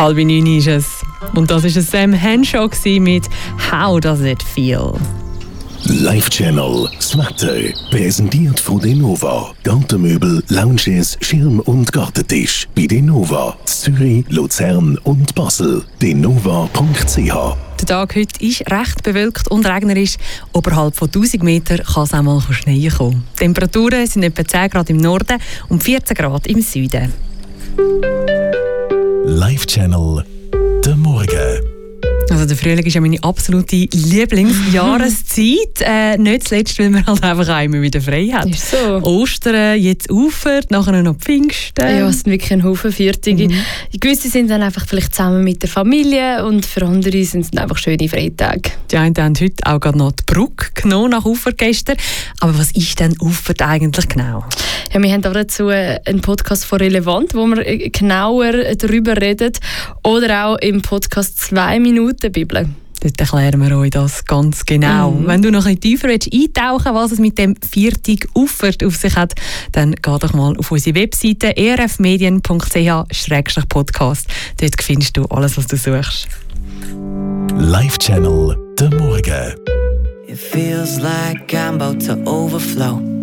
8:30 ist es. Und das war Sam Henshaw mit «How does it feel?» Live Channel, das Wetter, präsentiert von Denova. Gartenmöbel, Lounges, Schirm- und Gartentisch. Bei Denova, Zürich, Luzern und Basel. denova.ch. Der Tag heute ist recht bewölkt und regnerisch. Oberhalb von 1000 Metern kann es auch mal schneien kommen. Die Temperaturen sind etwa 10 Grad im Norden und 14 Grad im Süden. Live Channel, der Morgen. Also der Frühling ist ja meine absolute Lieblingsjahreszeit. Nicht zuletzt, weil man halt einfach auch immer wieder frei hat. Ist so. Ostern, jetzt Ufert, nachher noch Pfingsten. Ja, es sind wirklich ein Haufen Viertige. Gewisse sind dann einfach vielleicht zusammen mit der Familie und für andere sind es dann einfach schöne Freitage. Die einen haben heute auch gerade noch die Brücke genommen nach Ufert gestern. Aber was ist denn Ufert eigentlich genau? Ja, wir haben auch dazu einen Podcast von Relevant, wo wir genauer darüber reden. Oder auch im Podcast 2 Minuten Bibel. Dort erklären wir euch das ganz genau. Wenn du noch ein bisschen tiefer eintauchen willst, was es mit dem Viertig Ufert auf sich hat, dann geh doch mal auf unsere Webseite erfmedien.ch/podcast. Dort findest du alles, was du suchst. Live Channel, der Morgen. It feels like I'm about to overflow.